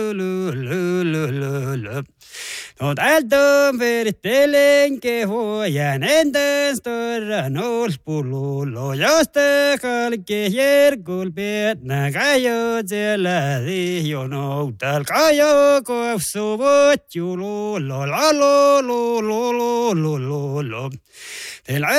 Nåt äldom veritellenke hojan enden större nollpululo josta kalke järgulpeet nägajo sellädi jo noutal kajo kohsuvot ju lolo lalo lolo lolo.